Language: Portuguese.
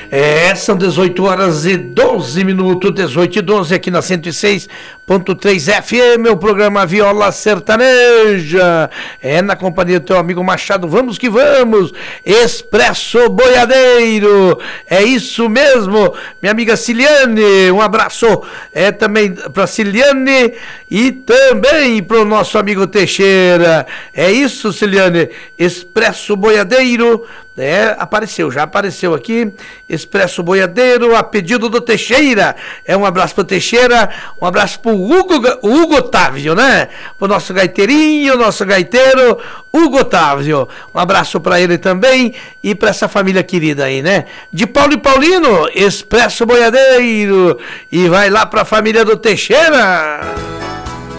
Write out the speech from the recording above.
São 18 horas e 12 minutos, 18 e 12 aqui na 106.3 FM, o programa Viola Sertaneja. Na companhia do teu amigo Machado, vamos que vamos, Expresso Boiadeiro. É isso mesmo, minha amiga Ciliane, um abraço também para Ciliane e também para o nosso amigo Teixeira. É isso, Ciliane, Expresso Boiadeiro. Já apareceu aqui, Expresso Boiadeiro, a pedido do Teixeira. Um abraço pro Teixeira, um abraço pro Hugo Otávio, né? Pro nosso gaiteirinho, nosso gaiteiro, Hugo Otávio. Um abraço para ele também e para essa família querida aí, né? De Paulo e Paulino, Expresso Boiadeiro. E vai lá pra família do Teixeira.